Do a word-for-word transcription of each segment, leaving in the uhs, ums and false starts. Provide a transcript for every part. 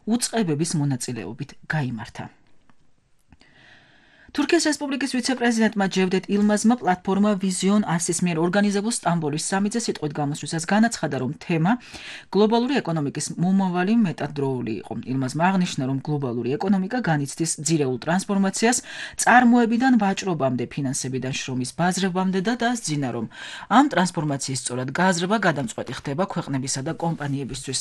უწყებების მონაწილეობით გაიმართა. თურქეთის რესპუბლიკის ვიცე-პრეზიდენტმა ჯევდეტ ილმაზმა პლატფორმა ვიზიონ ასის მიერ ორგანიზებულ სტამბოლის სამიტზე სიტყვით გამოსვლისას განაცხადა, რომ თემა გლობალური ეკონომიკის მომავალი მეტად დროული იყო. ილმაზმა აღნიშნა, რომ გლობალური ეკონომიკა განიცდის ძირეულ ტრანსფორმაციას წარმოებიდან ვაჭრობამდე, ფინანსებიდან შრომის ბაზრებამდე და დასძინა, რომ ამ ტრანსფორმაციის სწორად გაზრება გადამწყვეტი ხდება ქვეყნებისა და კომპანიებისთვის.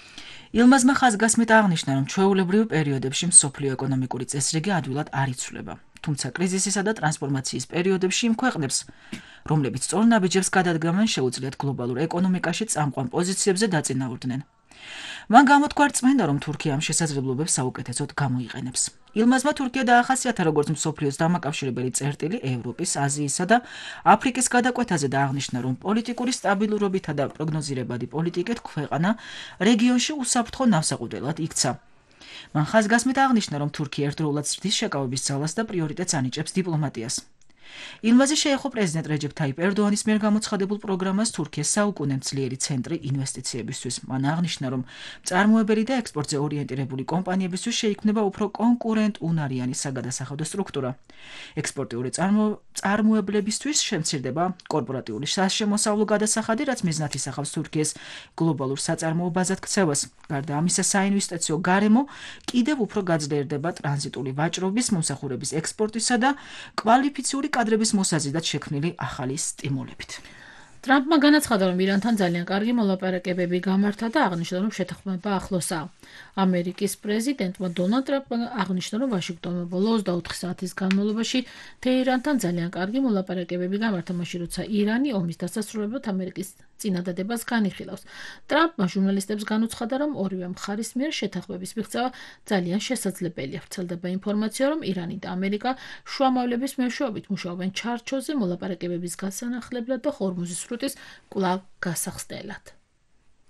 ილმაზმა ხაზგასმით აღნიშნა, რომ ჩვეულებრივ პერიოდებში მსოფლიო ეკონომიკური წესრიგი ადვილად არ იცვლება. თუმცა კრიზისისა და ტრანსფორმაციის პერიოდებში იმ ქვეყნებს, რომლებიც სწორ ნაბიჯებს გადადგამენ, შეუძლიათ გლობალურ ეკონომიკაში წამყვან პოზიციებზე დაწინაურდნენ. მან გამოთქვა რწმენა, რომ თურქია ამ შესაძლებლობებს საუკეთესოდ გამოიყენებს. ილმაზმა თურქია დაახასიათა როგორც მსოფლიოს დამაკავშირებელი წერტილი ევროპის, აზიისა და აფრიკის გადაკვეთაზე და აღნიშნა, რომ პოლიტიკური სტაბილურობითა და პროგნოზირებადი პოლიტიკით ქვეყანა რეგიონში უსაფრთხო ნავსაყუდელად იქცა. მან ხაზგასმით აღნიშნა, რომ თურქია ერთდროულად ზრდის შეკავების ძალას და პრიორიტეტს ანიჭებს დიპლომატიას. ილმაზი შეეხო პრეზიდენტ რეჯეფ თაიპ ერდოანის მიერ გამოცხადებულ პროგრამას თურქიის საუკუნე ძლიერი ცენტრი ინვესტიციებისთვის. მან აღნიშნა, რომ მწარმოებელი და ექსპორტზე ორიენტირებული კომპანიებისთვის შეიქმნება უფრო კონკურენტუნარიანი საგადასახადო სტრუქტურა. ექსპორტიული წარმოებლებისთვის შემცირდება კორპორატიული სასშემოსავლო გადასახადი, რაც მიზნად ისახავს თურქიის გლობალურ საწარმოო ბაზად ქცევას. გარდა ამისა, საინვესტიციო გარემო კიდევ უფრო გაძლიერდება ტრანზიტული ვაჭრობის, მომსახურების ექსპორტისა და კვალიფიციური კადრების მოსაზიდად შექმნილი ახალი სტიმულებით. ტრამპმა განაცხადა, რომ ირანთან ძალიან კარგი მოლაპარაკებები გამართა და აღნიშნა, რომ შეთანხმება ახლოსაა. ამერიკის პრეზიდენტმა დონალდ ტრამპმა აღნიშნა, რომ ვაშინგტონმა ბოლო ოცდაოთხი საათის განმავლობაში თეირანთან ძალიან კარგი მოლაპარაკებები გამართა, მაშინ როცა ირანი ომის დასასრულებლად ამერიკის წინადადებას განიხილავს. ტრამპმა ჟურნალისტებს განუცხადა, რომ ორივე მხარის მიერ შეთანხმების მიღწევა ძალიან შესაძლებელია. ვრცელდება ინფორმაცია, რომ ირანი და ამერიკა შუამავლების მეშვეობით მუშაობენ ჩარჩოზე მოლაპარაკებების გასანახლებლად და ჰორმუზის სრუტის კვლავ გასახსნელად.